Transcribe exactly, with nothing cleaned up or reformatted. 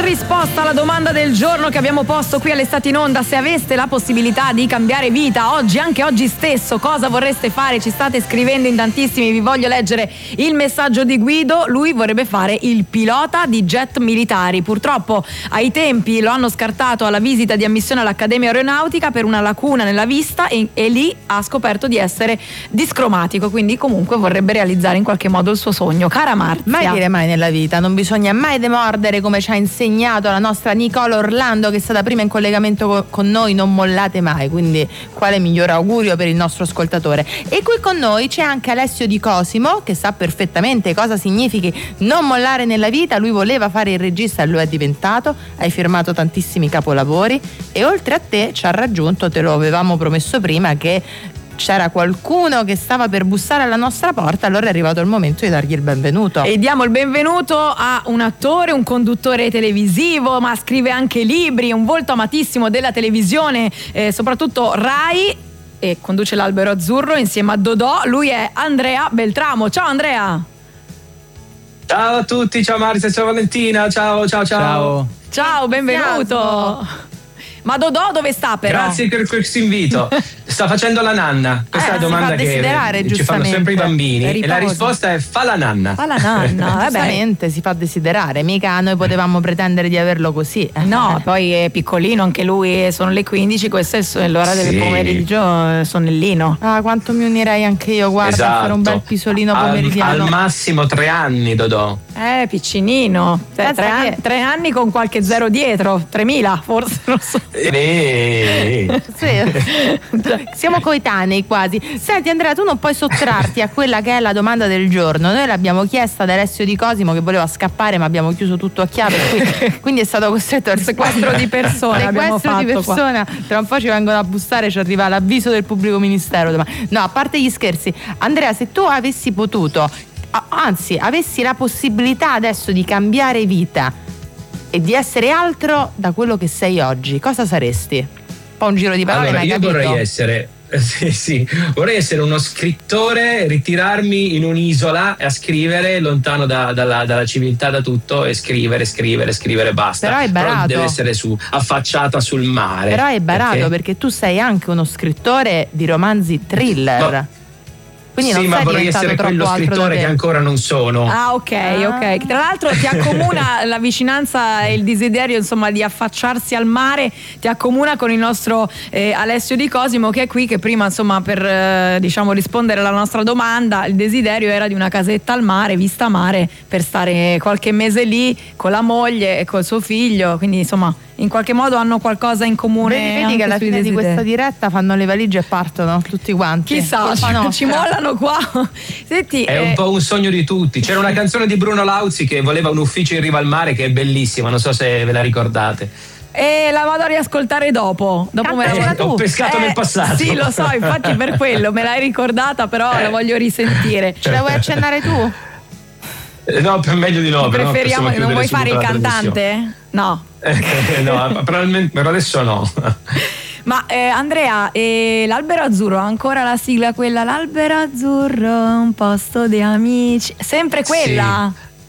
risposta alla domanda del giorno che abbiamo posto qui all'Estate in Onda: se aveste la possibilità di cambiare vita oggi, anche oggi stesso, cosa vorreste fare? Ci state scrivendo in tantissimi, vi voglio leggere il messaggio di Guido. Lui vorrebbe fare il pilota di jet militari. Purtroppo ai tempi lo hanno scartato alla visita di ammissione all'Accademia Aeronautica per una lacuna nella vista e, e lì ha scoperto di essere discromatico, quindi comunque vorrebbe realizzare in qualche modo il suo sogno. Cara Marzia, mai dire mai nella vita, non bisogna mai demordere, come ci ha insegnato la nostra Nicola Orlando, che è stata prima in collegamento co- con noi. Non mollate mai, quindi quale miglior augurio per il nostro ascoltatore. E qui con noi c'è anche Alessio Di Cosimo, che sa perfettamente cosa significhi non mollare nella vita. Lui voleva fare il regista e lo è diventato, hai firmato tantissimi capolavori e oltre a te ci ha raggiunto, te lo avevamo promesso prima, che c'era qualcuno che stava per bussare alla nostra porta, allora è arrivato il momento di dargli il benvenuto. E diamo il benvenuto a un attore, un conduttore televisivo, ma scrive anche libri, un volto amatissimo della televisione, eh, soprattutto Rai, e conduce l'Albero Azzurro insieme a Dodò. Lui è Andrea Beltramo. Ciao Andrea. Ciao a tutti, ciao Marzia, ciao Valentina, ciao ciao ciao. Ciao, ciao benvenuto. Ma Dodò dove sta però? Grazie per questo invito. Sta facendo la nanna. Questa Eh, è la domanda che ci fanno sempre i bambini. E la risposta è fa la nanna. Fa la nanna, giustamente, si fa desiderare. Mica noi potevamo pretendere di averlo così. No, poi è piccolino anche lui, sono le quindici, questa è l'ora del Sì. pomeriggio, sonnellino. Ah, quanto mi unirei anche io, guarda, Esatto. a fare un bel pisolino al, pomeridiano. al massimo tre anni, Dodò. Eh, piccinino. Cioè, tre, che... anni, tre anni con qualche zero dietro, tremila forse, non so. Eh. Sì. Siamo coetanei quasi. Senti Andrea, tu non puoi sottrarti a quella che è la domanda del giorno. Noi l'abbiamo chiesta ad Alessio Di Cosimo, che voleva scappare ma abbiamo chiuso tutto a chiave, qui, quindi è stato costretto al sequestro di persona. Sequestro di persona. Qua. Tra un po' ci vengono a bussare, ci arriva l'avviso del pubblico ministero. No, a parte gli scherzi, Andrea, se tu avessi potuto, anzi avessi la possibilità adesso di cambiare vita e di essere altro da quello che sei oggi, cosa saresti? Un po' un giro di parole, allora, ma hai io capito? vorrei essere sì, sì, vorrei essere uno scrittore, ritirarmi in un'isola a scrivere lontano da, dalla, dalla civiltà, da tutto, e scrivere, scrivere, scrivere, basta. Però è barato. Però deve essere su, affacciata sul mare. Però è barato perché, perché tu sei anche uno scrittore di romanzi thriller. Ma... Quindi sì, non ma sei vorrei essere quello scrittore che ancora non sono. Ah, ok, ah. ok. Tra l'altro ti accomuna la vicinanza e il desiderio, insomma, di affacciarsi al mare, ti accomuna con il nostro eh, Alessio Di Cosimo, che è qui, che prima, insomma, per eh, diciamo rispondere alla nostra domanda, il desiderio era di una casetta al mare, vista mare, per stare qualche mese lì con la moglie e col suo figlio, quindi insomma in qualche modo hanno qualcosa in comune. Vedi, vedi che alla fine di questa diretta fanno le valigie e partono tutti quanti. Chissà, no, ci mollano qua. Senti, è eh... un po' un sogno di tutti. C'era una canzone di Bruno Lauzi che voleva un ufficio in riva al mare, che è bellissima, non so se ve la ricordate. E la vado a riascoltare dopo. Dopo me la eh, ho pescato eh, nel passato. Sì, lo so, infatti per quello me l'hai ricordata, però eh. la voglio risentire. Ce la vuoi accennare tu? No, per meglio di no. Preferiamo, però non vuoi fare il cantante? No. Eh, no, probabilmente per adesso no. Ma eh, Andrea, eh, l'Albero Azzurro, ancora la sigla quella, l'Albero Azzurro, un posto di amici, sempre quella? Sì.